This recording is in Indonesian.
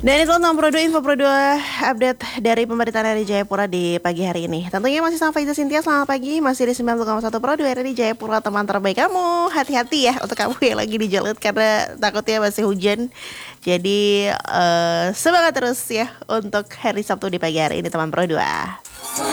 Dan itu tentang Pro 2, info Pro 2 update dari pemberitaan dari Jayapura di pagi hari ini. Tentunya masih sama Faiza Cynthia, selamat pagi. Masih di 90,1 Pro 2 di Jayapura, teman terbaik kamu. Hati-hati ya untuk kamu yang lagi di jalan karena takutnya masih hujan. Jadi semangat terus ya untuk hari Sabtu di pagi hari ini teman Pro 2.